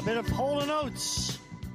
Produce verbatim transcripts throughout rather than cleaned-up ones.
Bit of Hall and Oates.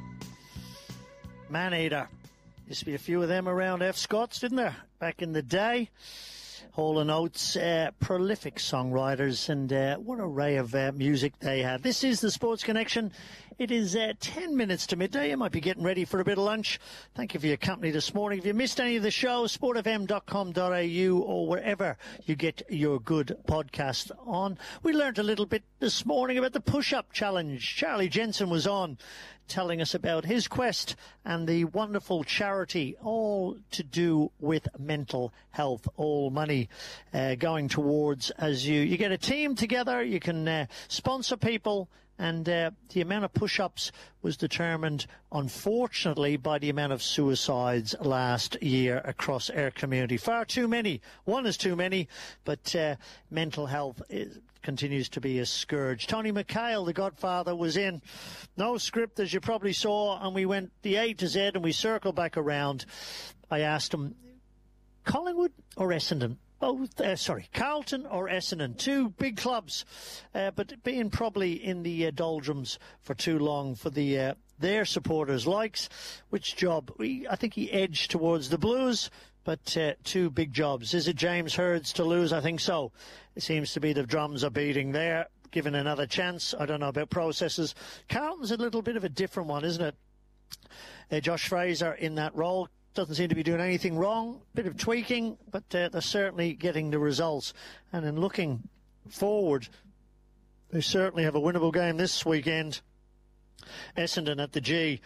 Man-Eater. Used to be a few of them around F. Scott's, didn't there? Back in the day. Hall and Oates, uh, prolific songwriters, and uh, what array of uh, music they had. This is the Sports Connection. It is uh, ten minutes to midday. You might be getting ready for a bit of lunch. Thank you for your company this morning. If you missed any of the show, sport f m dot com dot a u or wherever you get your good podcast on. We learned a little bit this morning about the push-up challenge. Charlie Jensen was on telling us about his quest and the wonderful charity, all to do with mental health, all money uh, going towards, as you, you get a team together, you can uh, sponsor people, and uh, the amount of push-ups was determined, unfortunately, by the amount of suicides last year across our community. Far too many. One is too many, but uh, mental health is, continues to be a scourge. Tony McHale, the Godfather, was in. No script, as you probably saw, and we went the A to Z, and we circled back around. I asked him, Collingwood or Essendon? Both, uh, sorry, Carlton or Essendon, two big clubs, uh, but being probably in the uh, doldrums for too long for the uh, their supporters' likes. Which job? We, I think he edged towards the Blues, but uh, two big jobs. Is it James Hurd's to lose? I think so. It seems to be the drums are beating there. Given another chance, I don't know about processes. Carlton's a little bit of a different one, isn't it? Uh, Josh Fraser in that role. Doesn't seem to be doing anything wrong. Bit of tweaking, but uh, they're certainly getting the results. And in looking forward, they certainly have a winnable game this weekend. Essendon at the G.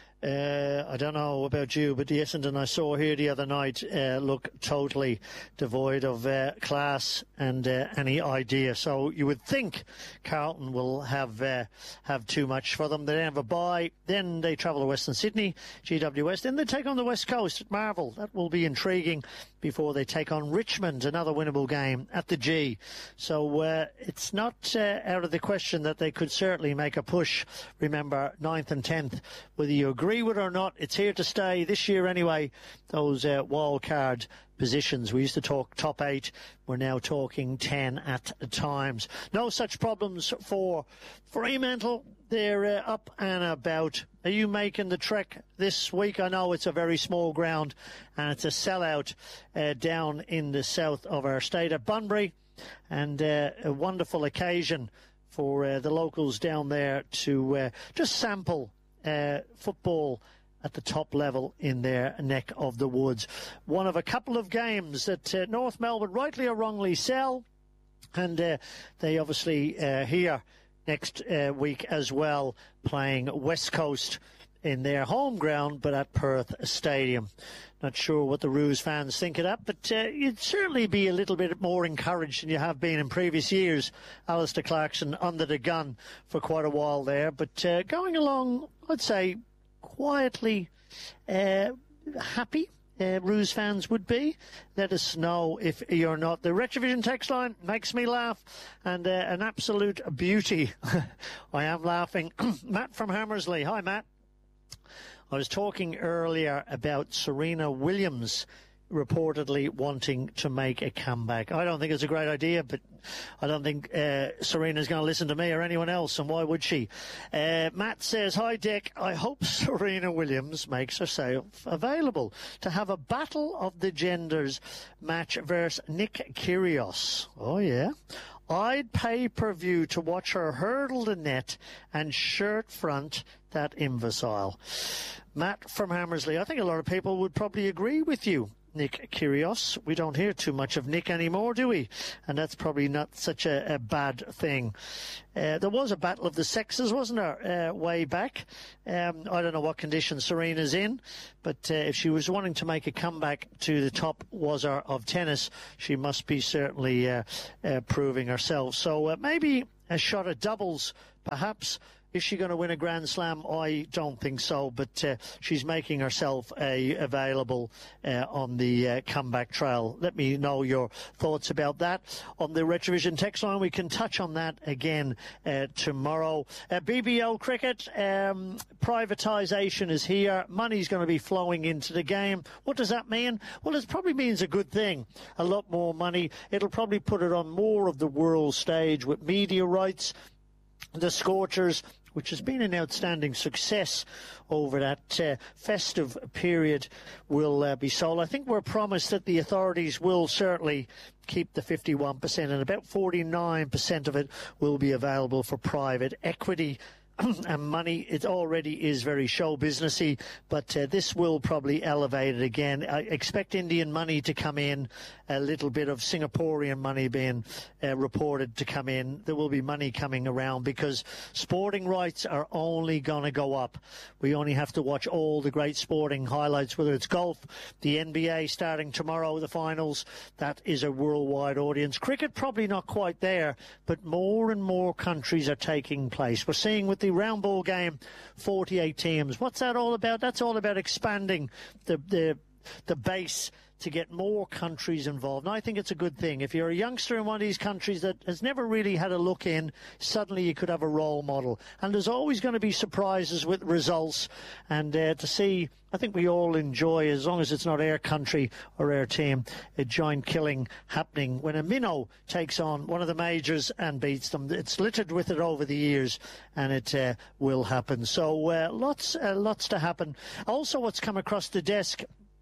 Uh, I don't know about you, but the Essendon I saw here the other night uh, look totally devoid of uh, class and uh, any idea. So you would think Carlton will have uh, have too much for them. They have a bye. Then they travel to Western Sydney, G W S. Then they take on the West Coast at Marvel. That will be intriguing before they take on Richmond, another winnable game at the G. So uh, it's not uh, out of the question that they could certainly make a push. Remember, ninth and tenth, whether you agree with it or not, it's here to stay this year anyway. Those uh, wild card positions, we used to talk top eight, we're now talking ten at times. No such problems for Fremantle. They're uh, up and about. Are you making the trek this week? I know it's a very small ground and it's a sellout uh, down in the south of our state at Bunbury, and uh, a wonderful occasion for uh, the locals down there to uh, just sample Uh, football at the top level in their neck of the woods. One of a couple of games that uh, North Melbourne rightly or wrongly sell, and uh, they obviously uh, here next uh, week as well, playing West Coast in their home ground, but at Perth Stadium. Not sure what the Roos fans think of that, but uh, you'd certainly be a little bit more encouraged than you have been in previous years. Alistair Clarkson under the gun for quite a while there, but uh, going along, I'd say, quietly uh, happy. Uh, Roos fans would be. Let us know if you're not. The Retrovision text line makes me laugh, and uh, an absolute beauty. I am laughing. Matt from Hammersley. Hi, Matt. I was talking earlier about Serena Williams reportedly wanting to make a comeback. I don't think it's a great idea, but I don't think uh, Serena's going to listen to me or anyone else, and why would she? Uh, Matt says, hi, Dick, I hope Serena Williams makes herself available to have a battle of the genders match versus Nick Kyrgios. Oh, yeah. I'd pay per view to watch her hurdle the net and shirt front that imbecile. Matt from Hammersley, I think a lot of people would probably agree with you. Nick Kyrgios. We don't hear too much of Nick anymore, do we? And that's probably not such a, a bad thing. Uh, there was a battle of the sexes, wasn't there, uh, way back? Um, I don't know what condition Serena's in, but uh, if she was wanting to make a comeback to the top wazzer of tennis, she must be certainly uh, uh, proving herself. So uh, maybe a shot at doubles, perhaps. Is she going to win a Grand Slam? I don't think so, but uh, she's making herself uh, available uh, on the uh, comeback trail. Let me know your thoughts about that. On the Retrovision text line, we can touch on that again uh, tomorrow. Uh, B B L cricket, um, privatisation is here. Money's going to be flowing into the game. What does that mean? Well, it probably means a good thing. A lot more money. It'll probably put it on more of the world stage with media rights. The Scorchers which has been an outstanding success over that uh, festive period, will uh, be sold. I think we're promised that the authorities will certainly keep the fifty-one percent, and about forty-nine percent of it will be available for private equity and money. It already is very show businessy, but uh, this will probably elevate it again. I expect Indian money to come in, a little bit of Singaporean money being uh, reported to come in. There will be money coming around because sporting rights are only going to go up. We only have to watch all the great sporting highlights, whether it's golf, the N B A starting tomorrow, the finals. That is a worldwide audience. Cricket probably not quite there, but more and more countries are taking place. We're seeing with the round ball game, forty-eight teams. What's that all about? That's all about expanding the the the base to get more countries involved. And I think it's a good thing. If you're a youngster in one of these countries that has never really had a look in, suddenly you could have a role model. And there's always going to be surprises with results. And uh, to see, I think we all enjoy, as long as it's not our country or our team, a giant killing happening when a minnow takes on one of the majors and beats them. It's littered with it over the years, and it uh, will happen. So uh, lots, uh, lots to happen. Also, what's come across the desk,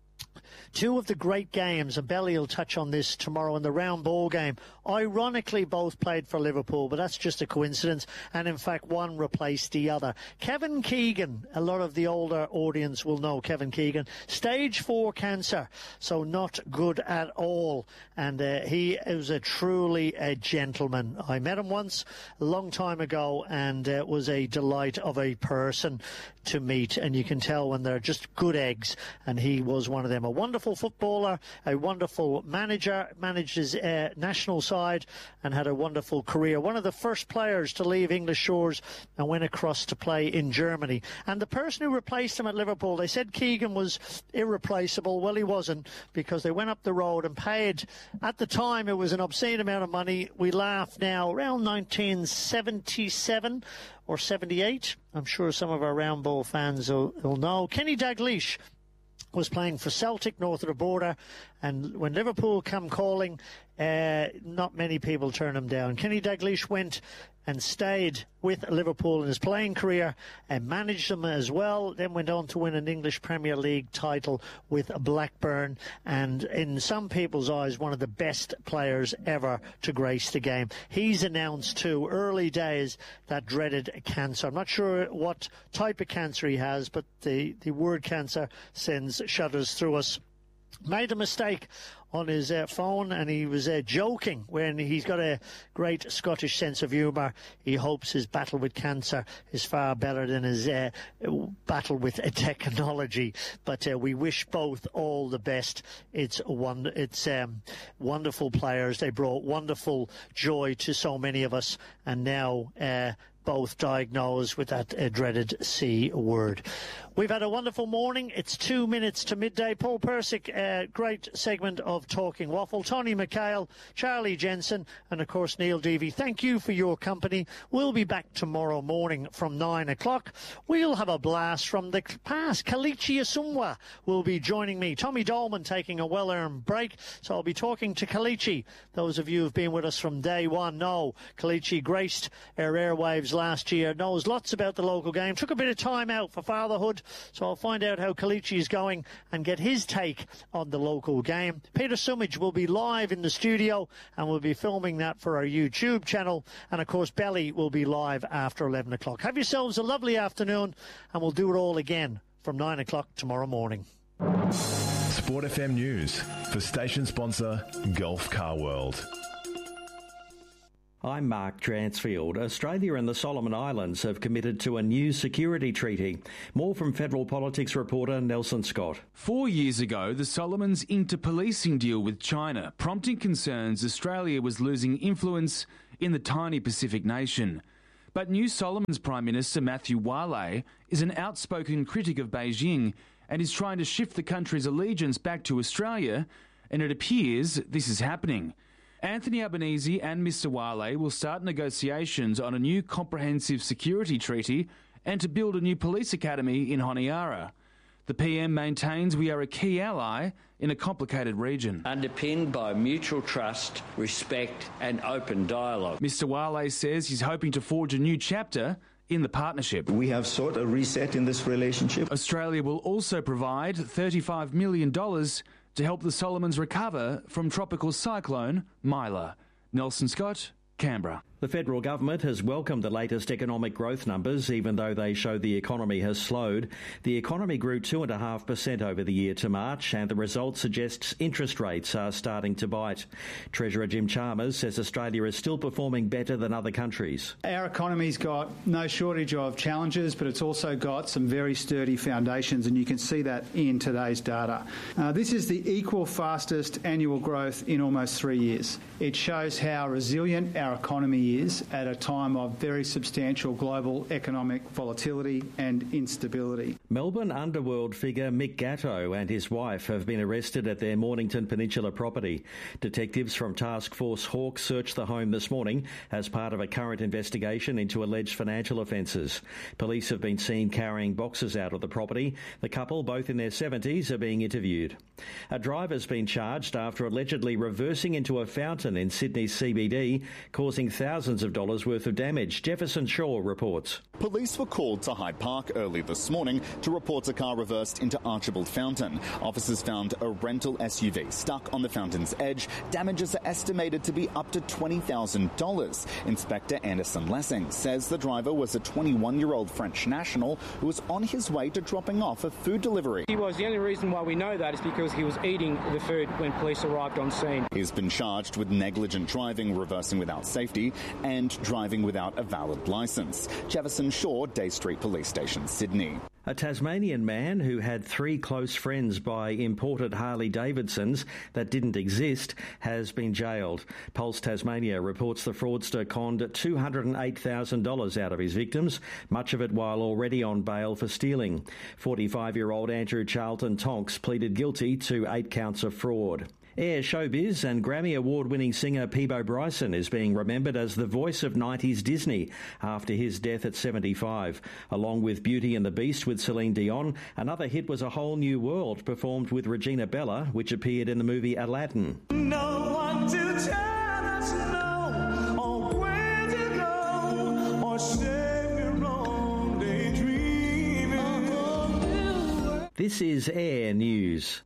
two of the great games, and Belly will touch on this tomorrow in the round ball game, ironically both played for Liverpool, but that's just a coincidence, and in fact one replaced the other. Kevin Keegan, a lot of the older audience will know Kevin Keegan, stage four cancer, so not good at all, and uh, he is a truly a gentleman. I met him once a long time ago, and uh, was a delight of a person to meet, and you can tell when they're just good eggs, and he was one of them. A wonderful footballer, a wonderful manager, managed his uh, national side and had a wonderful career. One of the first players to leave English shores and went across to play in Germany. And the person who replaced him at Liverpool, they said Keegan was irreplaceable. Well, he wasn't, because they went up the road and paid, at the time it was an obscene amount of money. We laugh now, around nineteen seventy-seven or seventy-eight. I'm sure some of our round ball fans will, will know. Kenny Dalglish was playing for Celtic north of the border, and when Liverpool come calling, uh, not many people turn him down. Kenny Dalglish went and stayed with Liverpool in his playing career and managed them as well, then went on to win an English Premier League title with Blackburn, and in some people's eyes one of the best players ever to grace the game. He's announced too, early days, that dreaded cancer. I'm not sure what type of cancer he has, but the, the word cancer sends shudders through us. Made a mistake on his uh, phone, and he was uh, joking when he's got a great Scottish sense of humour. He hopes his battle with cancer is far better than his uh, battle with uh, technology. But uh, we wish both all the best. It's one, it's um, wonderful players. They brought wonderful joy to so many of us, and now uh, both diagnosed with that uh, dreaded C word. We've had a wonderful morning. It's two minutes to midday. Paul Persick, uh, great segment of Talking Waffle. Tony McHale, Charlie Jensen, and of course Neil Deavy. Thank you for your company. We'll be back tomorrow morning from nine o'clock. We'll have a blast from the past. Kalichi Asumwa will be joining me. Tommy Dolman taking a well-earned break, so I'll be talking to Kalichi. Those of you who've been with us from day one know Kalichi graced our airwaves last year, knows lots about the local game, took a bit of time out for fatherhood, so I'll find out how Kalichi is going and get his take on the local game. Peter Sumage will be live in the studio, and we'll be filming that for our YouTube channel, and of course Belly will be live after eleven o'clock. Have yourselves a lovely afternoon, and we'll do it all again from nine o'clock tomorrow morning. Sport F M News for station sponsor Gulf Car World. I'm Mark Dransfield. Australia and the Solomon Islands have committed to a new security treaty. More from Federal Politics reporter Nelson Scott. Four years ago, the Solomons inked a policing deal with China, prompting concerns Australia was losing influence in the tiny Pacific nation. But New Solomons Prime Minister Matthew Wale is an outspoken critic of Beijing and is trying to shift the country's allegiance back to Australia, and it appears this is happening. Anthony Albanese and Mister Wale will start negotiations on a new comprehensive security treaty and to build a new police academy in Honiara. The P M maintains we are a key ally in a complicated region. Underpinned by mutual trust, respect and open dialogue. Mister Wale says he's hoping to forge a new chapter in the partnership. We have sought a reset in this relationship. Australia will also provide thirty-five million dollars to help the Solomons recover from tropical cyclone Mila. Nelson Scott, Canberra. The federal government has welcomed the latest economic growth numbers, even though they show the economy has slowed. The economy grew two point five percent over the year to March, and the result suggests interest rates are starting to bite. Treasurer Jim Chalmers says Australia is still performing better than other countries. Our economy's got no shortage of challenges, but it's also got some very sturdy foundations, and you can see that in today's data. Uh, this is the equal fastest annual growth in almost three years. It shows how resilient our economy is at a time of very substantial global economic volatility and instability. Melbourne underworld figure Mick Gatto and his wife have been arrested at their Mornington Peninsula property. Detectives from Task Force Hawk searched the home this morning as part of a current investigation into alleged financial offences. Police have been seen carrying boxes out of the property. The couple, both in their seventies, are being interviewed. A driver's been charged after allegedly reversing into a fountain in Sydney's C B D, causing thousands of dollars worth of damage. Jefferson Shaw reports. Police were called to Hyde Park early this morning to report a car reversed into Archibald Fountain. Officers found a rental S U V stuck on the fountain's edge. Damages are estimated to be up to twenty thousand dollars. Inspector Anderson Lessing says the driver was a twenty-one-year-old French national who was on his way to dropping off a food delivery. He was. The only reason why we know that is because he was eating the food when police arrived on scene. He's been charged with negligent driving, reversing without safety, and driving without a valid licence. Jefferson Shaw, Day Street Police Station, Sydney. A Tasmanian man who had three close friends buy imported Harley-Davidsons that didn't exist has been jailed. Pulse Tasmania reports the fraudster conned two hundred eight thousand dollars out of his victims, much of it while already on bail for stealing. forty-five-year-old Andrew Charlton Tonks pleaded guilty to eight counts of fraud. Air Showbiz and Grammy Award-winning singer Peabo Bryson is being remembered as the voice of nineties Disney after his death at seventy-five. Along with Beauty and the Beast with Celine Dion, another hit was A Whole New World, performed with Regina Bella, which appeared in the movie Aladdin. No one to tell us no, or where to go, or save your own daydreaming. This is Air News.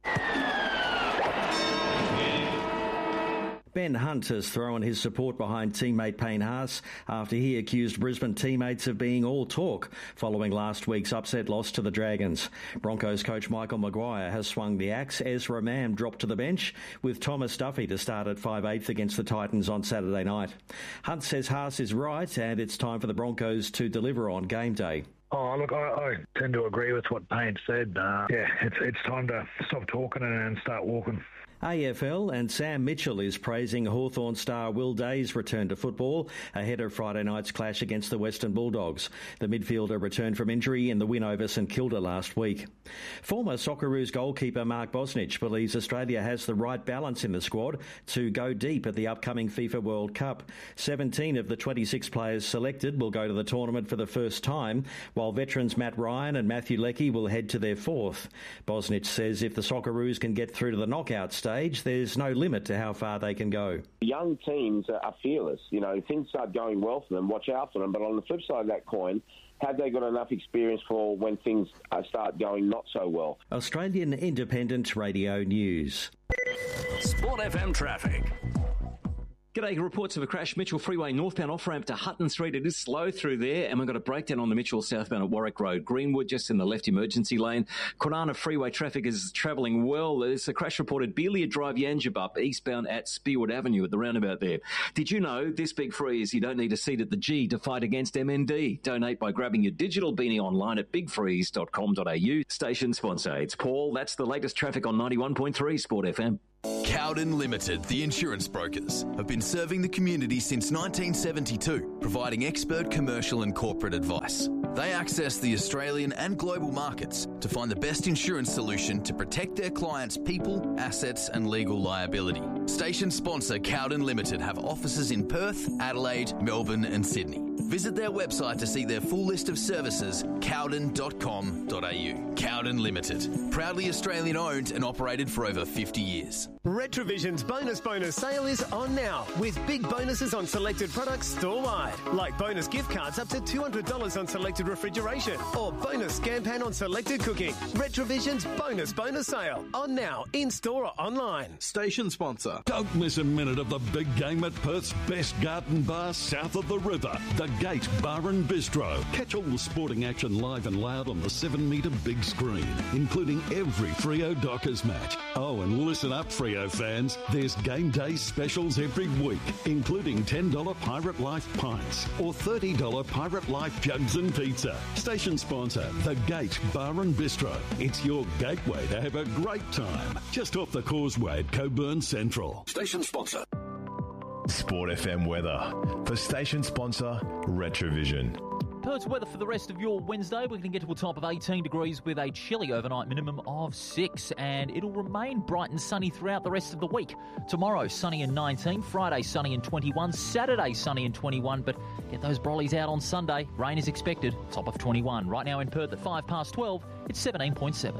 Ben Hunt has thrown his support behind teammate Payne Haas after he accused Brisbane teammates of being all talk following last week's upset loss to the Dragons. Broncos coach Michael Maguire has swung the axe. Ezra Mam dropped to the bench with Thomas Duffy to start at five eighth against the Titans on Saturday night. Hunt says Haas is right and it's time for the Broncos to deliver on game day. Oh, look, I, I tend to agree with what Payne said. Uh, yeah, it's it's time to stop talking and start walking. A F L and Sam Mitchell is praising Hawthorn star Will Day's return to football ahead of Friday night's clash against the Western Bulldogs. The midfielder returned from injury in the win over St Kilda last week. Former Socceroos goalkeeper Mark Bosnich believes Australia has the right balance in the squad to go deep at the upcoming FIFA World Cup. seventeen of the twenty-six players selected will go to the tournament for the first time, while veterans Matt Ryan and Matthew Leckie will head to their fourth. Bosnich says if the Socceroos can get through to the knockout stage, Stage, there's no limit to how far they can go. Young teams are fearless. You know, things start going well for them, watch out for them. But on the flip side of that coin, have they got enough experience for when things start going not so well? Australian Independent Radio News. Sport F M traffic. G'day, reports of a crash. Mitchell Freeway northbound off-ramp to Hutton Street. It is slow through there, and we've got a breakdown on the Mitchell southbound at Warwick Road. Greenwood just in the left emergency lane. Kwinana Freeway traffic is travelling well. There's a crash reported Belia Drive, Yangebup, eastbound at Spearwood Avenue at the roundabout there. Did you know this big freeze, you don't need a seat at the G to fight against M N D? Donate by grabbing your digital beanie online at big freeze dot com dot a u. Station sponsor. It's Paul. That's the latest traffic on ninety-one point three Sport F M. Cowden Limited, the insurance brokers, have been serving the community since nineteen seventy-two, providing expert commercial and corporate advice. They access the Australian and global markets to find the best insurance solution to protect their clients' people, assets and legal liability. Station sponsor Cowden Limited have offices in Perth, Adelaide, Melbourne and Sydney. Visit their website to see their full list of services, cowden dot com dot a u. Cowden Limited, proudly Australian owned and operated for over fifty years. Retrovision's bonus bonus sale is on now with big bonuses on selected products store-wide, like bonus gift cards up to two hundred dollars on selected refrigeration or bonus scan pan on selected cooking. Retrovision's bonus bonus sale on now, in-store or online. Station sponsor. Don't miss a minute of the big game at Perth's best garden bar south of the river, the Gate Bar and Bistro. Catch all the sporting action live and loud on the seven metre big screen, including every Freo Dockers match. Oh, and listen up, Freo fans, there's game day specials every week, including ten dollars Pirate Life pints or thirty dollars Pirate Life jugs and pizza. Station sponsor, the Gate Bar and Bistro. It's your gateway to have a great time, just off the causeway at Coburn Central. Station sponsor. Sport F M weather for station sponsor Retrovision. Perth's weather for the rest of your Wednesday. We're going to get to a top of eighteen degrees with a chilly overnight minimum of six, and it'll remain bright and sunny throughout the rest of the week. Tomorrow, sunny and nineteen. Friday, sunny and twenty-one. Saturday, sunny and twenty-one. But get those brollies out on Sunday. Rain is expected. Top of twenty-one. Right now in Perth at five past twelve, it's seventeen point seven.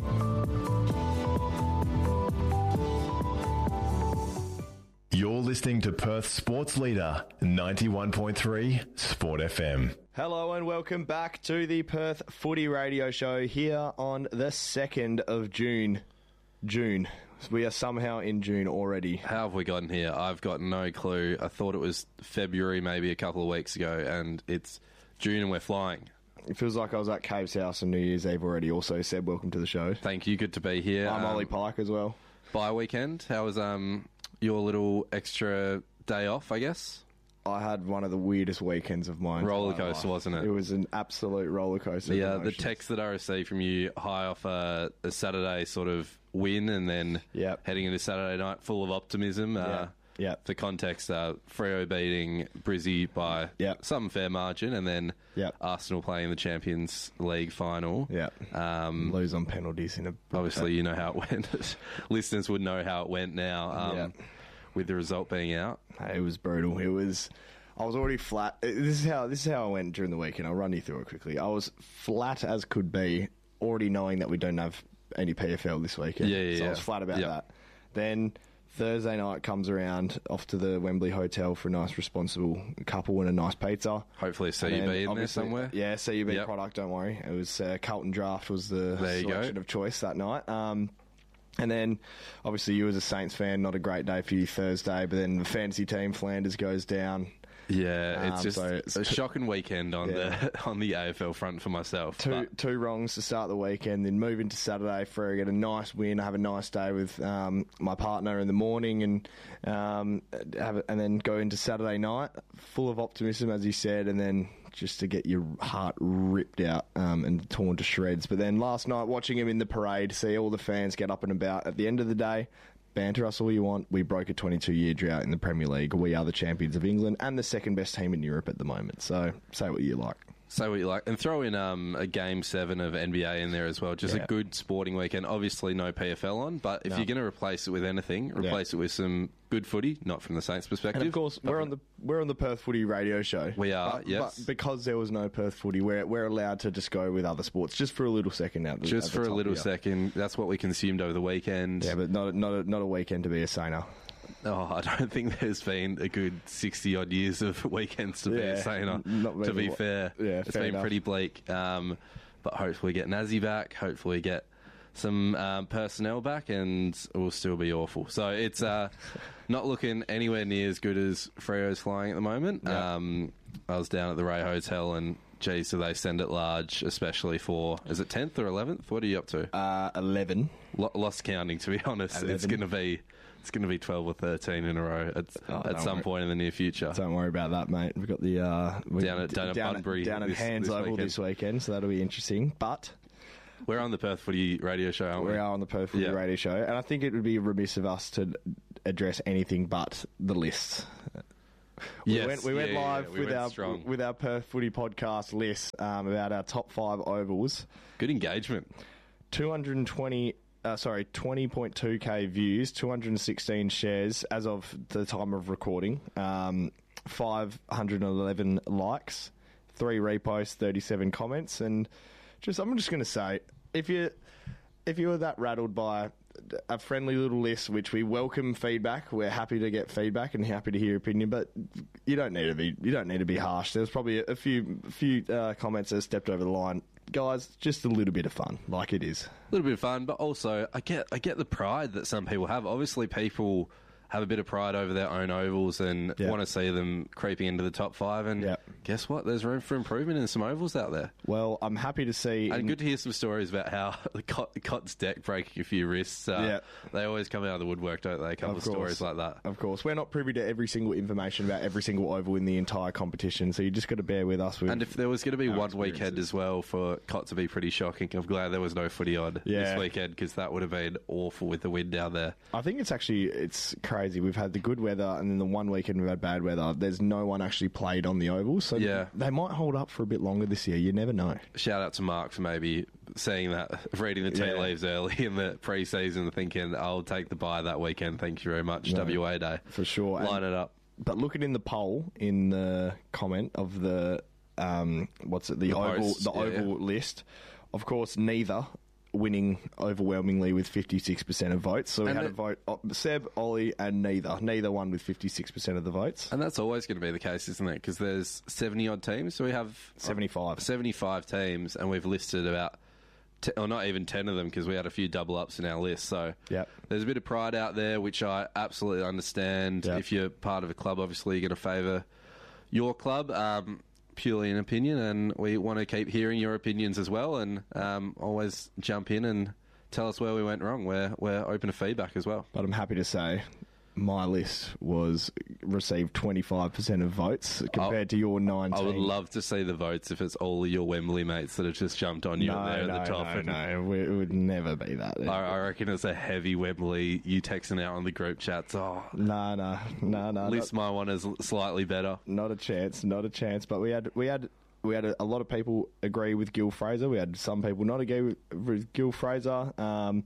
You're listening to Perth Sports Leader, ninety-one point three Sport F M. Hello and welcome back to the Perth Footy Radio Show here on the second of June. June. We are somehow in June already. How have we gotten here? I've got no clue. I thought it was February maybe a couple of weeks ago, and it's June and we're flying. It feels like I was at Cave's house on New Year's Eve already. Also, Seb, welcome to the show. Thank you. Good to be here. I'm um, Ollie Pike as well. Bye weekend. How was um your little extra day off, I guess? I had one of the weirdest weekends of mine. Roller coaster, wasn't it? It was an absolute roller coaster. The, uh, the text that I received from you high off a, a Saturday sort of win and then yep. heading into Saturday night full of optimism. Uh, yeah. Yep. For context, uh, Freo beating Brizzy by yep. some fair margin, and then yep. Arsenal playing the Champions League final. Yeah, um, lose on penalties in a. Obviously, you know how it went. Listeners would know how it went now. Um, yep. With the result being out, it was brutal. It was. I was already flat. This is how this is how I went during the weekend. I'll run you through it quickly. I was flat as could be, already knowing that we don't have any P F L this weekend. Yeah, yeah. So yeah. I was flat about yep. that. Then Thursday night comes around, off to the Wembley Hotel for a nice, responsible couple and a nice pizza. Hopefully, a C U B in there somewhere. Yeah, C U B yep. product. Don't worry. It was uh, Carlton Draft was the there selection of choice that night. Um, And then, obviously, you as a Saints fan, not a great day for you Thursday, but then the fantasy team, Flanders, goes down. Yeah, it's um, just so it's a shocking weekend on yeah. the on the A F L front for myself. Two but. two wrongs to start the weekend, then move into Saturday for get a nice win, have a nice day with um, my partner in the morning, and um, have a, and then go into Saturday night full of optimism, as you said, and then just to get your heart ripped out um, and torn to shreds. But then last night, watching him in the parade, see all the fans get up and about. At the end of the day, banter us all you want. We broke a twenty-two year drought in the Premier League. We are the champions of England and the second best team in Europe at the moment. So say what you like. Say what you like. And throw in um, a Game seven of N B A in there as well. Just yeah. a good sporting weekend. Obviously no P F L on, but if no. you're going to replace it with anything, replace yeah. it with some good footy, not from the Saints' perspective. And of course, we're on the we're on the Perth Footy Radio Show. We are, but, yes. But because there was no Perth Footy, we're, we're allowed to just go with other sports, just for a little second now. Just for a little here. second. That's what we consumed over the weekend. Yeah, but not, not, a, not a weekend to be a saner. Oh, I don't think there's been a good sixty-odd years of weekends to yeah, be a saner, to be fair. Yeah, it's fair been enough. pretty bleak. Um, but hopefully get Nazzy back, hopefully get some um, personnel back, and it will still be awful. So it's uh, not looking anywhere near as good as Freo's flying at the moment. Yeah. Um, I was down at the Ray Hotel, and geez, do they send it large, especially for, is it tenth or eleventh? What are you up to? Uh, eleven. L- lost counting, to be honest. eleven. It's going to be... It's going to be twelve or thirteen in a row at, oh, at some worry. point in the near future. Don't worry about that, mate. We've got the... Uh, down at, down at down Bunbury. At, down this, at Hands this Oval weekend. this weekend, so that'll be interesting. But... We're on the Perth Footy Radio Show, aren't we? We are on the Perth Footy yeah. Radio Show, and I think it would be remiss of us to address anything but the lists. We yes. went, we went yeah, live yeah, we with went our strong. with our Perth Footy podcast list um, about our top five ovals. Good engagement. two hundred twenty... Uh, sorry, twenty point two K views, two hundred sixteen shares as of the time of recording, um, five hundred eleven likes, three reposts, thirty-seven comments, and just I'm just going to say, if you if you were that rattled by a friendly little list, which we welcome feedback, we're happy to get feedback and happy to hear your opinion, but you don't need to be you don't need to be harsh. There's probably a few few uh, comments that stepped over the line. Guys, just a little bit of fun, like it is. A little bit of fun, but also I get I get the pride that some people have. Obviously, people have a bit of pride over their own ovals and Yeah. want to see them creeping into the top five. And Yeah. guess what? There's room for improvement in some ovals out there. Well, I'm happy to see... And good to hear some stories about how the Cot, Cot's deck breaking a few wrists. Uh, Yeah. They always come out of the woodwork, don't they? A couple of, Of course. stories like that. Of course. We're not privy to every single information about every single oval in the entire competition, so you just got to bear with us. With And if there was going to be our one weekend as well for Cot to be pretty shocking, I'm glad there was no footy on Yeah. this weekend, because that would have been awful with the wind down there. I think it's actually it's crazy. We've had the good weather, and then the one weekend we've had bad weather. There's no one actually played on the oval, so Yeah. they might hold up for a bit longer this year. You never know. Shout out to Mark for maybe seeing that, reading the tea Yeah. leaves early in the pre-season, thinking, I'll take the bye that weekend. Thank you very much. No, W A Day. for sure. Line And- it up. But looking in the poll in the comment of the um, what's it the, The oval posts, the yeah, oval list, of course, neither winning overwhelmingly with fifty-six percent of votes. So we And had it- a vote uh, Seb, Ollie, and neither neither won with fifty-six percent of the votes. And that's always going to be the case, isn't it? Because there's seventy-odd teams. So we have... seventy-five. seventy-five teams, and we've listed about... T- or not even ten of them, because we had a few double-ups in our list. So Yep. there's a bit of pride out there, which I absolutely understand. Yep. If you're part of a club, obviously you're going to favour your club, um, purely an opinion, and we want to keep hearing your opinions as well, and um, always jump in and tell us where we went wrong. We're, we're open to feedback as well. But I'm happy to say my list was received twenty-five percent of votes compared to your nineteen. I would love to see the votes if it's all of your Wembley mates that have just jumped on you No, there no, at the top. no, and no. We- It would never be that. I, I reckon it's a heavy Wembley. You texting out on the group chats. Oh, No, no, no, no. list my one as slightly better. Not a chance, not a chance. But we had we had we had a, a lot of people agree with Gil Fraser. We had some people not agree with, with Gil Fraser. Um,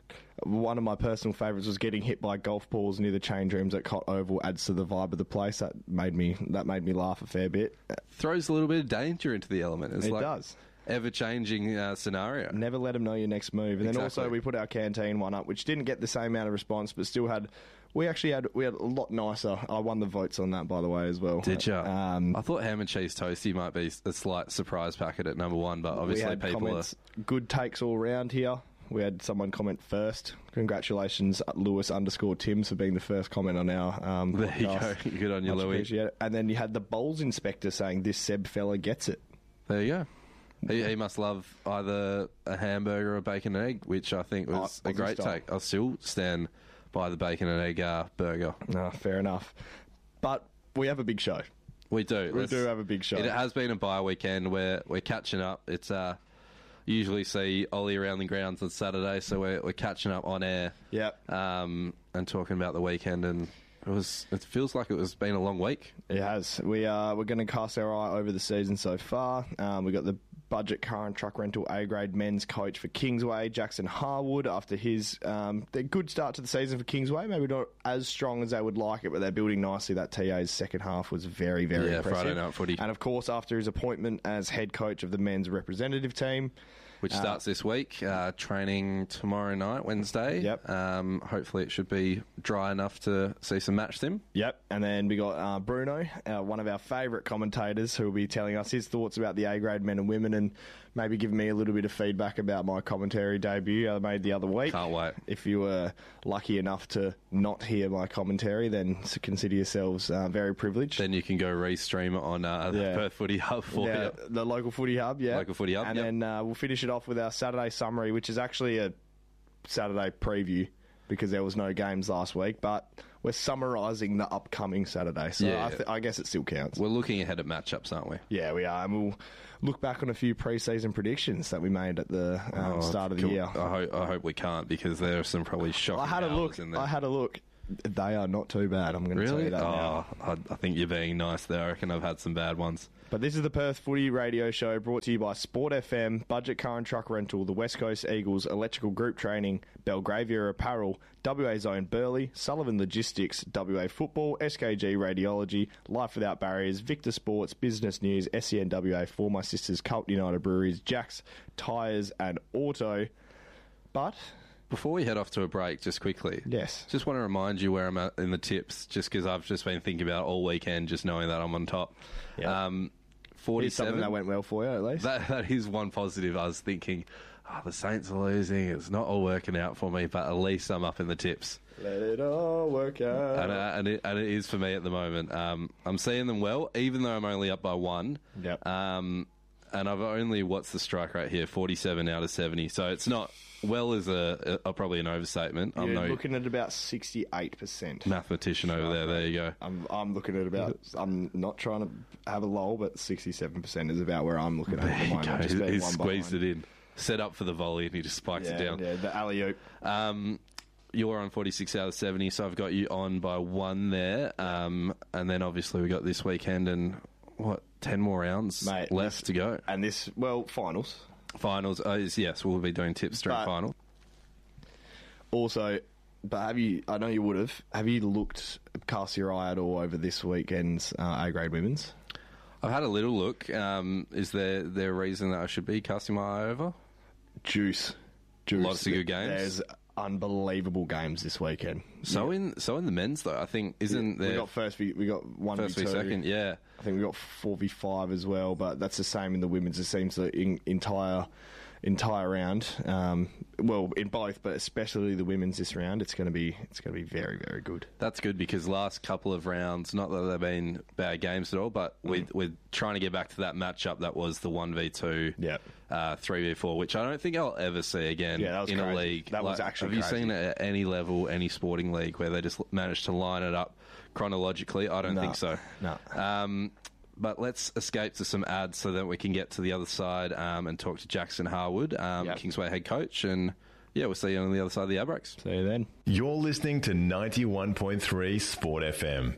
one of my personal favourites was getting hit by golf balls near the change rooms at Cot Oval adds to the vibe of the place. That made me that made me laugh a fair bit. Throws a little bit of danger into the element. It's It like does. Ever changing uh, scenario. Never let them know your next move. And then Exactly. also we put our canteen one up, which didn't get the same amount of response, but still had. We actually had we had a lot nicer. I won the votes on that, by the way, as well. Did you? Um, I thought ham and cheese toasty might be a slight surprise packet at number one, but we obviously had people comments, good takes all round here. We had someone comment first. Congratulations, Lewis underscore Tim, for being the first comment on our um, There you podcast. go. Good on you, Much Louis. appreciated. And then you had the bowls inspector saying this Seb fella gets it. are there you go. He, he must love either a hamburger or bacon and egg, which I think was Oh, a Aussie great style. take. I'll still stand by the bacon and egg uh, burger. No, fair enough. But we have a big show. We do. We Let's- do have a big show. It has been a bye weekend where we're catching up. It's uh, usually see Ollie around the grounds on Saturday, so we're, we're catching up on air. Yep. Um, and talking about the weekend, and it was. It feels like it was been a long week. It has. We are. We're going to cast our eye over the season so far. Um, we got the budget car and truck rental A grade men's coach for Kingsway, Jackson Harwood, after his um, their good start to the season for Kingsway. Maybe not as strong as they would like it, but they're building nicely. That T A's second half was very, very Yeah, impressive. Friday night footy. And of course, after his appointment as head coach of the men's representative team, Which Uh, starts this week, uh, training tomorrow night, Wednesday. Yep. Um, hopefully it should be dry enough to see some match sim. Yep, and then we got uh, Bruno, uh, one of our favourite commentators, who will be telling us his thoughts about the A-grade men and women, and maybe giving me a little bit of feedback about my commentary debut I made the other week. Can't wait. If you were lucky enough to not hear my commentary, then consider yourselves uh, very privileged. Then you can go re-stream it on uh, the Yeah. Perth Footy Hub for Yeah, you. the local footy hub, yeah. Local footy hub, And yep. then uh, we'll finish it off with our Saturday summary, which is actually a Saturday preview because there was no games last week, but we're summarising the upcoming Saturday, so Yeah. I, th- I guess it still counts. We're looking ahead at matchups, aren't we? Yeah, we are, and we'll look back on a few pre-season predictions that we made at the um, Oh, start of the cool. year. I hope, I hope we can't, because there are some probably shocking I had a hours look. in there. I had a look. They are not too bad. I'm going to tell Really? you that now. Oh, I, I think you're being nice there. I reckon I've had some bad ones. But this is the Perth Footy Radio Show, brought to you by Sport F M, Budget Car and Truck Rental, the West Coast Eagles, Electrical Group Training, Belgravia Apparel, W A's Own Burley, Sullivan Logistics, W A Football, S K G Radiology, Life Without Barriers, Victor Sports, Business News, S E N W A, For My Sisters, Cult United Breweries, Jack's Tyres and Auto. But before we head off to a break, just quickly, yes, just want to remind you where I'm at in the tips, just because I've just been thinking about it all weekend, just knowing that I'm on top. Yeah. Um, forty-seven. Something that went well for you, at least. That, that is one positive. I was thinking, oh, the Saints are losing. It's not all working out for me, but at least I'm up in the tips. Let it all work out. And, uh, and, it, and it is for me at the moment. Um, I'm seeing them well, even though I'm only up by one. Yep. Um, and I've only, what's the strike rate here? forty-seven out of seventy. So it's not, well is a, a probably an overstatement. You're I'm no looking at about sixty-eight percent. mathematician over there. There you go. I'm, I'm looking at about, I'm not trying to have a lull, but sixty-seven percent is about where I'm looking at at the moment. Just He, being he one by squeezed one. it in. Set up for the volley and he just spikes Yeah, it down. yeah, the alley-oop. Um, you're on forty-six out of seventy, so I've got you on by one there. Um, and then obviously we got this weekend and, what, ten more rounds Mate, left this- to go. And this, well, finals. Finals, uh, is, yes, we'll be doing tips during But- final. Also, but have you, I know you would have, have you looked, cast your eye at all over this weekend's uh, A-grade women's? I've had a little look. Um, is there, there a reason that I should be casting my eye over? Juice. Juice. Lots of good games. There's unbelievable games this weekend. So in so in the men's though, I think isn't we there got first v, we got one first v v two. second, yeah. I think we got four v five as well, but that's the same in the women's. It seems the in, entire entire round. Um, well, in both, but especially the women's this round, it's going to be it's going to be very very good. That's good because last couple of rounds, not that they've been bad games at all, but mm. we're, we're trying to get back to that matchup that was the one v two, yeah. uh, three v four, which I don't think I'll ever see again Yeah, that was in crazy. a league. That was Like, actually Have crazy. you seen it at any level, any sporting league, where they just managed to line it up chronologically? I don't No. think so. No. Um, but let's escape to some ads so that we can get to the other side um, and talk to Jackson Harwood, um, Yep. Kingsway head coach, and yeah, we'll see you on the other side of the ad breaks. See you then. You're listening to ninety-one point three Sport F M.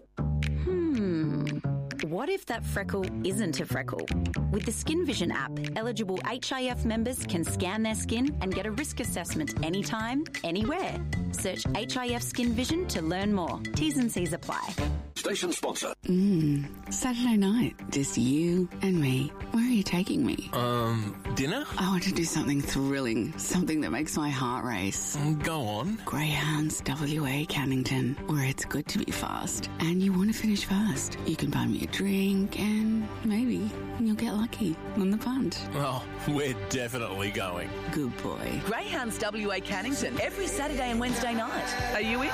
Hmm. What if that freckle isn't a freckle? With the Skin Vision app, eligible H I F members can scan their skin and get a risk assessment anytime, anywhere. Search H I F Skin Vision to learn more. T's and C's apply. Station sponsor. Mmm, Saturday night, just you and me. Where are you taking me? Um, dinner? I want to do something thrilling, something that makes my heart race. Go on. Greyhounds W A Cannington, where it's good to be fast. And you want to finish fast. You can buy me a drink and maybe you'll get lucky on the punt. Oh, we're definitely going. Good boy. Greyhounds W A Cannington, every Saturday and Wednesday night. Are you in?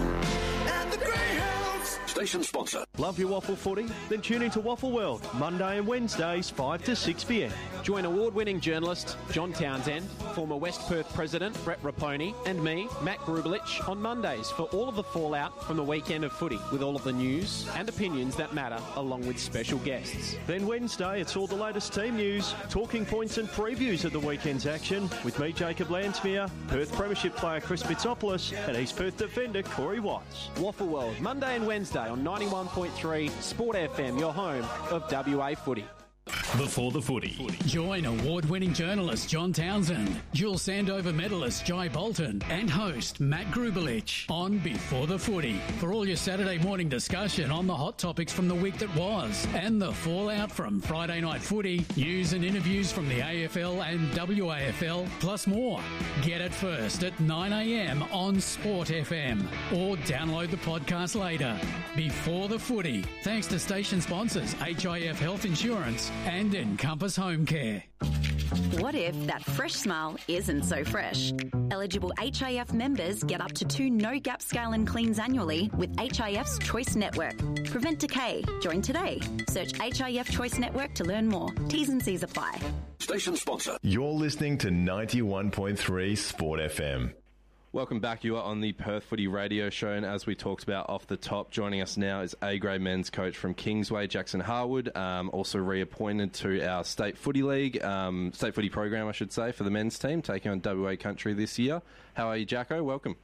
At the Greyhounds. Station sponsor. Love your waffle footy? Then tune into Waffle World, Monday and Wednesdays, five to six p m. Join award-winning journalist John Townsend, former West Perth President Brett Raponi, and me, Matt Grubelich, on Mondays for all of the fallout from the weekend of footy, with all of the news and opinions that matter, along with special guests. Then Wednesday, it's all the latest team news, talking points and previews of the weekend's action with me, Jacob Lansmere, Perth Premiership player Chris Bitsopoulos, and East Perth defender Corey Watts. Waffle World, Monday and Wednesday on ninety-one point three Sport F M, your home of W A footy. Before the footy. Join award-winning journalist John Townsend, dual Sandover medalist Jai Bolton, and host Matt Grubelich on Before the Footy for all your Saturday morning discussion on the hot topics from the week that was and the fallout from Friday night footy, news and interviews from the A F L and W A F L, plus more. Get it first at nine a m on Sport F M or download the podcast later. Before the Footy, thanks to station sponsors H I F Health Insurance and Encompass Home Care. What if that fresh smile isn't so fresh? Eligible H I F members get up to two no-gap scale and cleans annually with H I F's Choice Network. Prevent decay. Join today. Search H I F Choice Network to learn more. T's and C's apply. Station sponsor. You're listening to ninety-one point three Sport F M. Welcome back. You are on the Perth Footy Radio Show, and as we talked about off the top, joining us now is A-grade men's coach from Kingsway, Jackson Harwood, um, also reappointed to our State Footy League, um, State Footy program, I should say, for the men's team, taking on W A Country this year. How are you, Jacko? Welcome.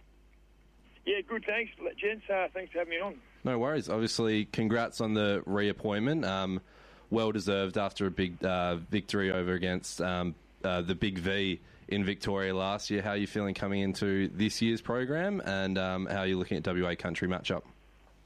Yeah, good, thanks, gents. Uh, thanks for having me on. No worries. Obviously, congrats on the reappointment. Um, well-deserved after a big uh, victory over against um, uh, the Big V in Victoria last year. How are you feeling coming into this year's program, and um, how are you looking at W A Country matchup?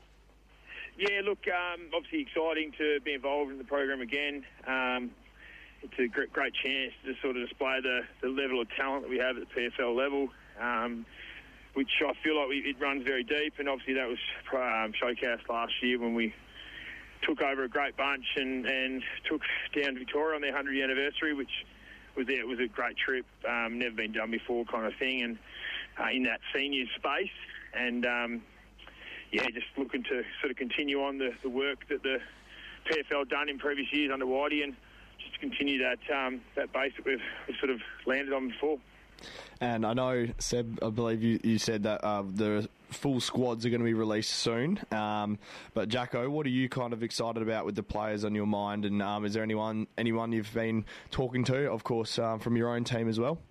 Yeah, look, um, obviously exciting to be involved in the program again. Um, it's a great, great chance to sort of display the, the level of talent that we have at the P F L level, um, which I feel like we, it runs very deep. And obviously that was um, showcased last year when we took over a great bunch and, and took down to Victoria on their one hundredth anniversary, which was there. It was a great trip, um, never been done before kind of thing, and uh, in that senior space. And, um, yeah, just looking to sort of continue on the, the work that the P F L done in previous years under Whitey, and just to continue that um, that base that we've, we've sort of landed on before. And I know, Seb, I believe you, you said that uh, the full squads are going to be released soon. Um, but Jacko, what are you kind of excited about with the players on your mind? And um, is there anyone anyone you've been talking to, of course, um, from your own team as well?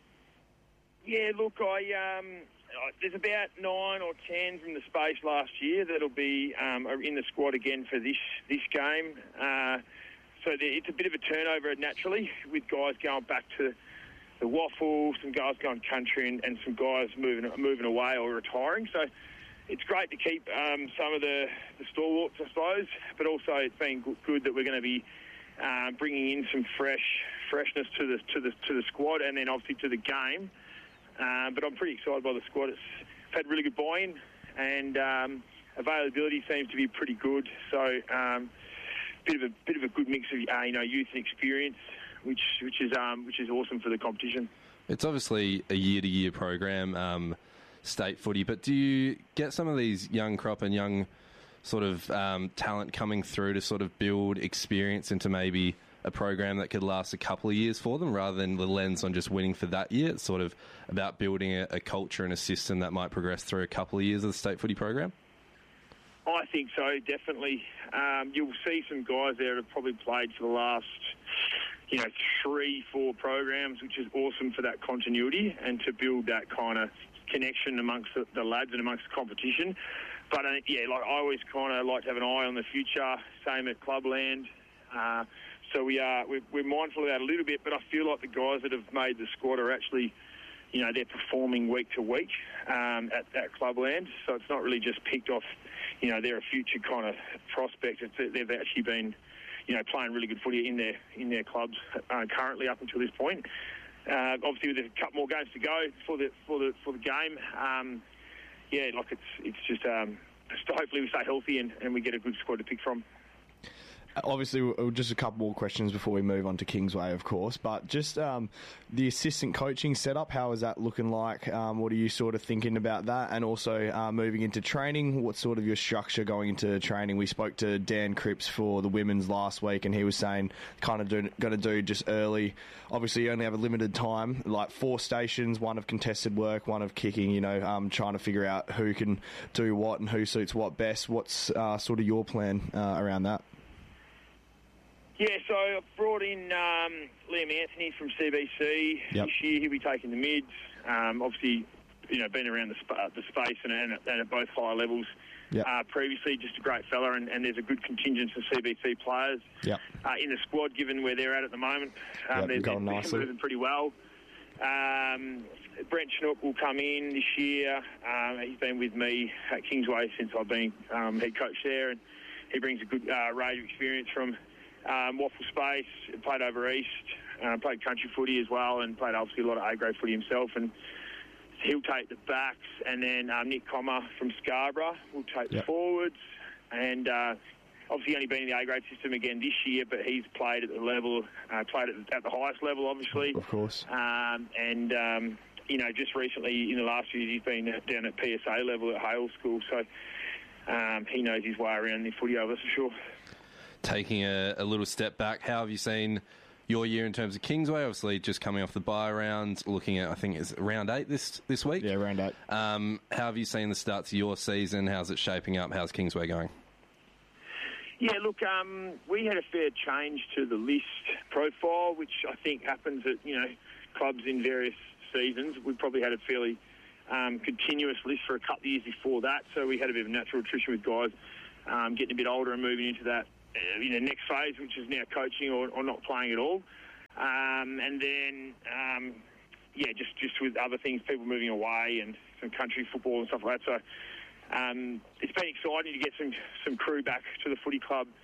Yeah, look, I um, there's about nine or ten from the space last year that'll be um, in the squad again for this this game. Uh, so there, it's a bit of a turnover naturally with guys going back to the waffle, some guys going country, and, and some guys moving moving away or retiring. So it's great to keep um, some of the, the stalwarts, I suppose, but also it's been good that we're going to be uh, bringing in some fresh freshness to the to the to the squad, and then obviously to the game. Uh, but I'm pretty excited by the squad. It's had really good buy-in, and um, availability seems to be pretty good. So um, bit of a bit of a good mix of uh, you know youth and experience, which which is um, which is awesome for the competition. It's obviously a year-to-year program, um, state footy, but do you get some of these young crop and young sort of um, talent coming through to sort of build experience into maybe a program that could last a couple of years for them rather than the lens on just winning for that year? It's sort of about building a, a culture and a system that might progress through a couple of years of the state footy program? I think so, definitely. Um, you'll see some guys there that have probably played for the last, you know, three, four programs, which is awesome for that continuity and to build that kind of connection amongst the, the lads and amongst the competition. But, uh, yeah, like I always kind of like to have an eye on the future, same at Clubland. Uh, so we are, we're, we're mindful of that a little bit, but I feel like the guys that have made the squad are actually, you know, they're performing week to week um, at, at Clubland. So it's not really just picked off, you know, they're a future kind of prospect. It's, they've actually been, you know, playing really good footy in their in their clubs uh, currently up until this point. Uh, obviously, there's a couple more games to go for the for the for the game. Um, yeah, like it's it's just um, hopefully we stay healthy and, and we get a good squad to pick from. Obviously, just a couple more questions before we move on to Kingsway, of course. But just um, the assistant coaching setup, how is that looking like? Um, what are you sort of thinking about that? And also uh, moving into training, what's sort of your structure going into training? We spoke to Dan Cripps for the women's last week, and he was saying kind of going to do just early. Obviously, you only have a limited time, like four stations, one of contested work, one of kicking, you know, um, trying to figure out who can do what and who suits what best. What's uh, sort of your plan uh, around that? Yeah, so I've brought in um, Liam Anthony from C B C yep. this year. He'll be taking the mids. Um, obviously, you know, been around the, sp- the space and, and, and at both high levels yep. uh, previously. Just a great fella, and, and there's a good contingent of C B C players yep. uh, in the squad, given where they're at at the moment. Um, yep, they're, going they're nicely. moving pretty well. Um, Brent Schnook will come in this year. Um, he's been with me at Kingsway since I've been um, head coach there, and he brings a good uh, range of experience from Um, waffle space, played over east, uh, played country footy as well, and played obviously a lot of A-grade footy himself. And he'll take the backs, and then um, Nick Comer from Scarborough will take yep. the forwards. And uh, obviously only been in the A-grade system again this year, but he's played at the level, uh, played at, at the highest level, obviously. Of course. Um, and um, you know, just recently in the last few years, he's been down at P S A level at Hale School, so um, he knows his way around the footy over for sure. Taking a, a little step back, how have you seen your year in terms of Kingsway? Obviously, just coming off the bye round, looking at, I think it's round eight this, this week. Yeah, round eight. Um, how have you seen the start to your season? How's it shaping up? How's Kingsway going? Yeah, look, um, we had a fair change to the list profile, which I think happens at, you know, clubs in various seasons. We probably had a fairly um, continuous list for a couple of years before that, so we had a bit of natural attrition with guys um, getting a bit older and moving into that uh, you know, next phase, which is now coaching or, or not playing at all. Um, and then, um, yeah, just, just with other things, people moving away and some country football and stuff like that. So um, it's been exciting to get some, some crew back to the footy club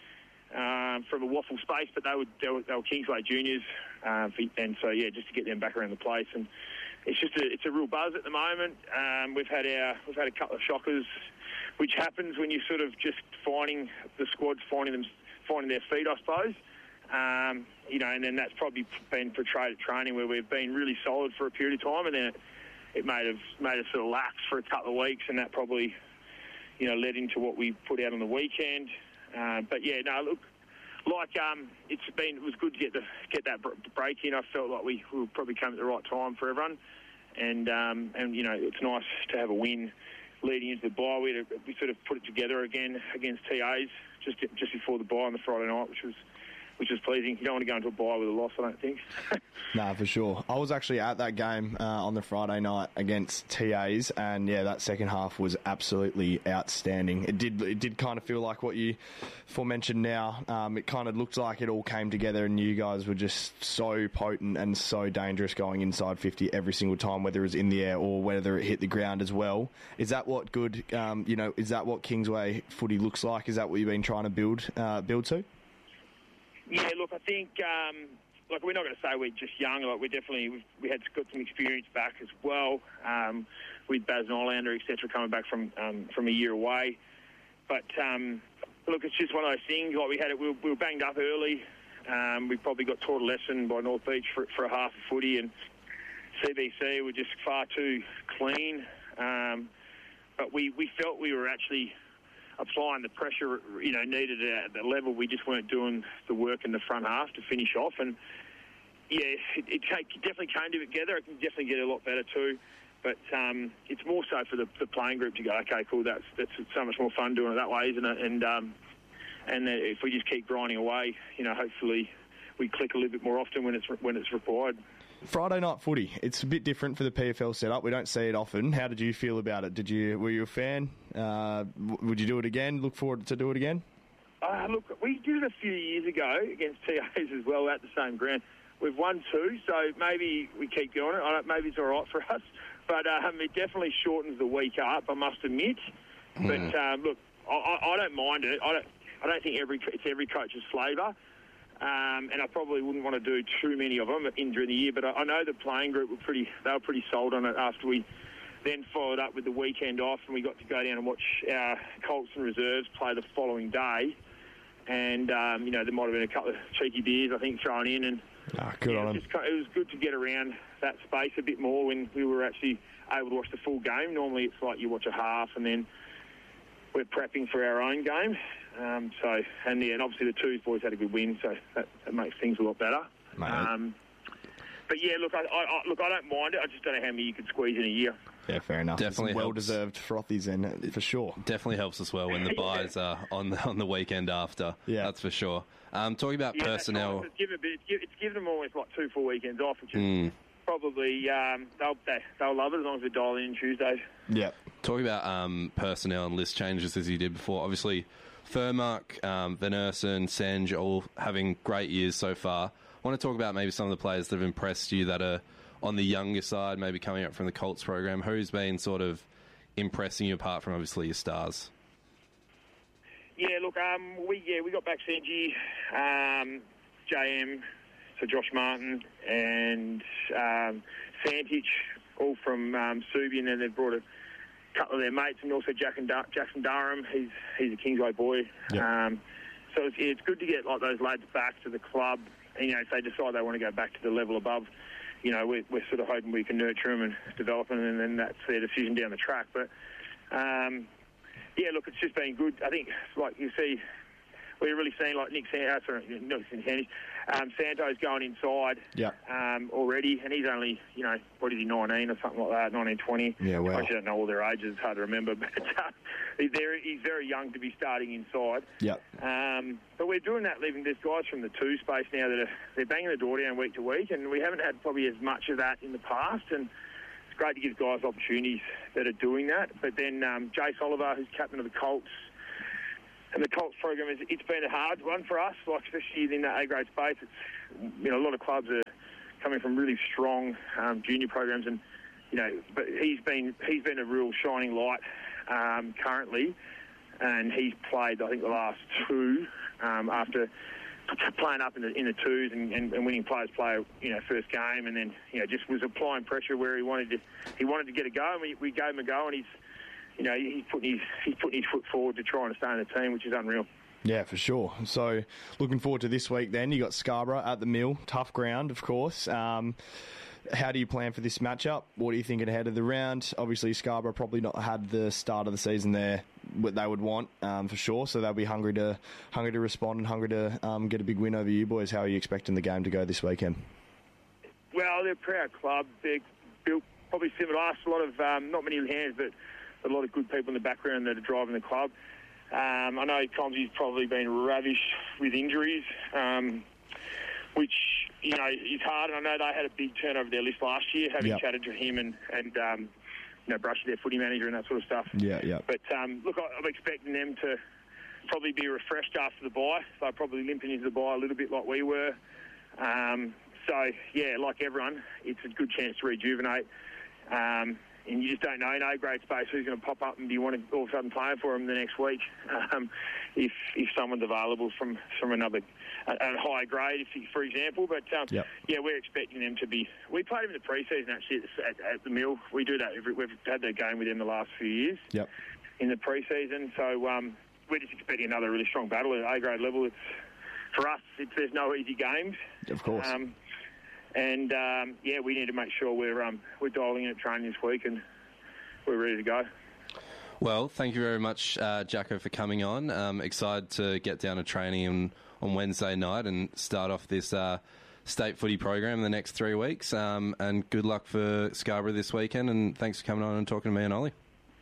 um, from a waffle space, but they were, they were, they were Kingsway juniors, um, and so, yeah, just to get them back around the place. And it's just a, it's a real buzz at the moment. Um, we've had our we've had a couple of shockers, which happens when you're sort of just finding the squads finding them finding their feet, I suppose. Um, you know, and then that's probably been portrayed at training where we've been really solid for a period of time, and then it, it may have made us sort of lax for a couple of weeks, and that probably, you know, led into what we put out on the weekend. Uh, but yeah, no, look, like um, it's been it was good to get the get that break in. I felt like we, we probably came at the right time for everyone, and um, and you know, it's nice to have a win leading into the bye. We, had a, we sort of put it together again against T As just just before the bye on the Friday night, which was which was pleasing. You don't want to go into a bye with a loss, I don't think. No, for sure. I was actually at that game uh, on the Friday night against T As, and yeah, that second half was absolutely outstanding. It did it did kind of feel like what you forementioned now. Um, it kind of looked like it all came together, and you guys were just so potent and so dangerous going inside fifty every single time, whether it was in the air or whether it hit the ground as well. Is that what good, um, you know, is that what Kingsway footy looks like? Is that what you've been trying to build uh, build to? Yeah, look, I think, um, like, we're not going to say we're just young. Like, we're definitely, we've, we had got some experience back as well, um, with Baz Nylander, et cetera, coming back from um, from a year away. But, um, look, it's just one of those things. Like, we had it, we were, we were banged up early. Um, we probably got taught a lesson by North Beach for, for a half of footy, and C B C were just far too clean. Um, but we, we felt we were actually applying the pressure, you know, needed at the level. We just weren't doing the work in the front half to finish off. And, yeah, it, it definitely came together. It can definitely get a lot better too. But um, it's more so for the, the playing group to go, okay, cool, that's that's so much more fun doing it that way, isn't it? And, um, and if we just keep grinding away, you know, hopefully we click a little bit more often when it's when it's required. Friday night footy, it's a bit different for the P F L setup. We don't see it often. How did you feel about it? Did you were you a fan? Uh, would you do it again? Look forward to do it again? Uh, look, we did it a few years ago against T As as well at the same ground. We've won two, so maybe we keep doing it. I don't, maybe it's all right for us, but um, it definitely shortens the week up, I must admit. Mm. But um, look, I, I don't mind it. I don't. I don't think every it's every coach's flavour. Um, and I probably wouldn't want to do too many of them in during the year, but I, I know the playing group were pretty, they were pretty sold on it after we then followed up with the weekend off, and we got to go down and watch our Colts and reserves play the following day. And, um, you know, there might have been a couple of cheeky beers, I think, thrown in. And ah, good yeah, on it, them. was just, it was good to get around that space a bit more when we were actually able to watch the full game. Normally it's like you watch a half and then we're prepping for our own game. Um, so, and yeah, and obviously the Twos boys had a good win, so that, that makes things a lot better. Um, but yeah, look, I, I, I, look, I don't mind it. I just don't know how many you could squeeze in a year. Yeah, fair enough. Definitely well deserved frothies then, for sure. Definitely helps us well when the buys are on the, on the weekend after. Yeah, that's for sure. Um, talking about yeah, personnel, right. it's, given, it's, given, it's given them almost like two full weekends off, which is mm. probably um, they'll they, they'll love it as long as they dial in Tuesdays. Yeah. Talking about um, personnel and list changes as you did before, obviously Furmark, um, Van Ursen, Sanj, all having great years so far. I want to talk about maybe some of the players that have impressed you that are on the younger side, maybe coming up from the Colts program. Who's been sort of impressing you apart from obviously your stars? Yeah, look, um, we yeah we got back Sanji, um, J M, so Josh Martin and um, Santich, all from um, Subi, and then they've brought a couple of their mates, and also Jack and Dar- Jackson Durham. He's he's a Kingsway boy. Yep. Um, so it's, it's good to get like those lads back to the club. And, you know, if they decide they want to go back to the level above, you know, we're, we're sort of hoping we can nurture them and develop them, and then that's their decision down the track. But um, yeah, look, it's just been good. I think, like you see, we're really seeing like Nick Santos, sorry, not Santos, um, Santos going inside yeah. um, already, and he's only, you know, what is he, nineteen or something like that, nineteen, twenty. Yeah, wow. I actually don't know all their ages, it's hard to remember, but uh, he's, very, he's very young to be starting inside. Yeah. Um, but we're doing that, leaving there's guys from the two space now that are they're banging the door down week to week, and we haven't had probably as much of that in the past, and it's great to give guys opportunities that are doing that. But then um, Jace Oliver, who's captain of the Colts, and the Colts program, is it's been a hard one for us, like especially in that A-grade space. It's, you know, a lot of clubs are coming from really strong um, junior programs, and you know, but he's been he's been a real shining light um, currently, and he's played I think the last two um, after playing up in the in the twos and, and, and winning players play, you know, first game, and then you know just was applying pressure where he wanted to he wanted to get a go, and we, we gave him a go, and he's you know he's putting his he's putting his foot forward to try and stay in the team, which is unreal. Yeah, for sure. So, looking forward to this week then. You got Scarborough at the Mill. Tough ground, of course. Um, how do you plan for this matchup? What are you thinking ahead of the round? Obviously, Scarborough probably not had the start of the season there what they would want, um, for sure. So, they'll be hungry to hungry to respond and hungry to um, get a big win over you boys. How are you expecting the game to go this weekend? Well, they're a proud club. They're built probably similar to us. A lot of, um, not many hands, but a lot of good people in the background that are driving the club. Um, I know Tomsy's probably been ravished with injuries, um, which, you know, is hard. And I know they had a big turnover their list last year, having yep. chatted to him and, and um, you know, Brushy, their footy manager and that sort of stuff. Yeah, yeah. But, um, look, I, I'm expecting them to probably be refreshed after the bye. They're probably limping into the bye a little bit like we were. Um, so, yeah, like everyone, it's a good chance to rejuvenate. Um And you just don't know, in A-grade space, who's going to pop up and be wanting all of a sudden playing for them the next week um, if if someone's available from, from another a, a higher grade, if you, for example. But, um, yep. yeah, we're expecting them to be... We played them in the pre-season, actually, at, at, at the Mill. We do that. Every, we've had that game with them the last few years yep. in the pre-season. So um, we're just expecting another really strong battle at A-grade level. It's, for us, it's, there's no easy games. Of course. Um, And, um, yeah, we need to make sure we're um, we're dialing in at training this week and we're ready to go. Well, thank you very much, uh, Jacko, for coming on. Um, excited to get down to training on, on Wednesday night and start off this uh, state footy program in the next three weeks. Um, and good luck for Scarborough this weekend. And thanks for coming on and talking to me and Ollie.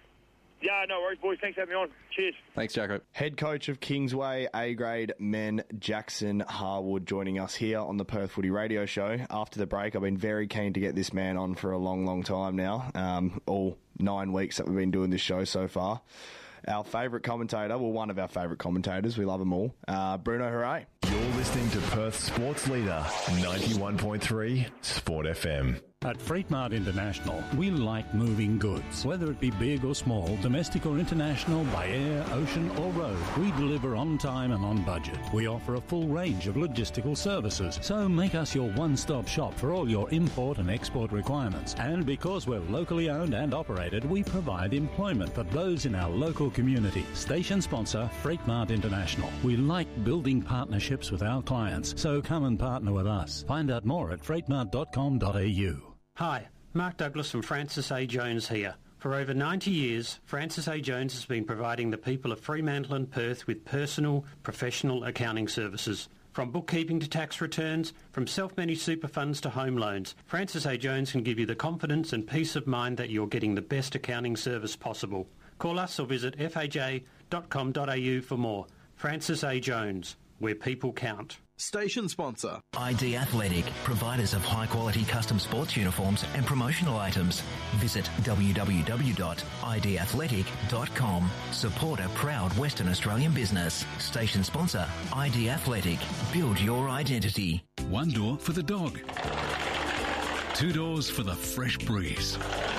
Yeah, no worries, boys. Thanks for having me on. Cheers. Thanks, Jacko. Head coach of Kingsway A-grade men, Jackson Harwood, joining us here on the Perth Footy Radio Show. After the break, I've been very keen to get this man on for a long, long time now. Um, all nine weeks that we've been doing this show so far. Our favourite commentator, well, one of our favourite commentators, we love them all, uh, Bruno Hooray. You're listening to Perth Sports Leader, ninety-one point three Sport F M. At Freight Mart International, we like moving goods. Whether it be big or small, domestic or international, by air, ocean or road, we deliver on time and on budget. We offer a full range of logistical services, so make us your one-stop shop for all your import and export requirements. And because we're locally owned and operated, we provide employment for those in our local community. Station sponsor, Freight Mart International. We like building partnerships with our clients, so come and partner with us. Find out more at freight mart dot com dot a u. Hi, Mark Douglas from Francis A. Jones here. For over ninety years, Francis A. Jones has been providing the people of Fremantle and Perth with personal, professional accounting services. From bookkeeping to tax returns, from self-managed super funds to home loans, Francis A. Jones can give you the confidence and peace of mind that you're getting the best accounting service possible. Call us or visit f a j dot com dot a u for more. Francis A. Jones, where people count. Station sponsor. I D Athletic, providers of high-quality custom sports uniforms and promotional items. Visit w w w dot i d athletic dot com. Support a proud Western Australian business. Station sponsor, I D Athletic. Build your identity. One door for the dog. Two doors for the fresh breeze.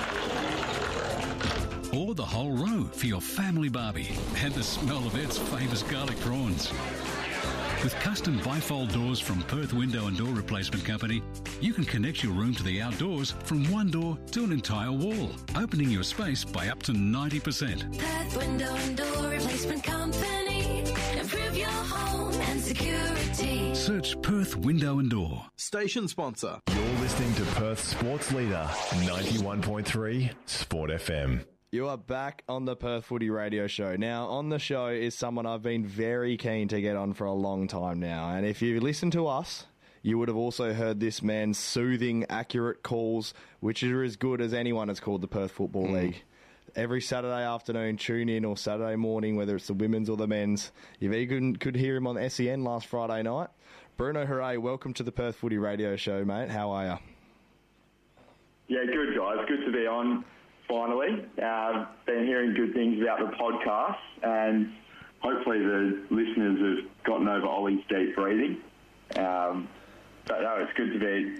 Or the whole row for your family barbie and the smell of Ed's famous garlic prawns. With custom bifold doors from Perth Window and Door Replacement Company, you can connect your room to the outdoors from one door to an entire wall, opening your space by up to ninety percent. Perth Window and Door Replacement Company. Improve your home and security. Search Perth Window and Door. Station sponsor. You're listening to Perth Sports Leader, ninety-one point three Sport F M. You are back on the Perth Footy Radio Show. Now, on the show is someone I've been very keen to get on for a long time now. And if you listen to us, you would have also heard this man's soothing, accurate calls, which are as good as anyone has called the Perth Football mm. League. Every Saturday afternoon, tune in, or Saturday morning, whether it's the women's or the men's. You even could hear him on S E N last Friday night. Bruno Hooray, welcome to the Perth Footy Radio Show, mate. How are you? Yeah, good, guys. Good to be on. Finally, uh, been hearing good things about the podcast, and hopefully the listeners have gotten over Ollie's deep breathing. Um, but no, it's good to be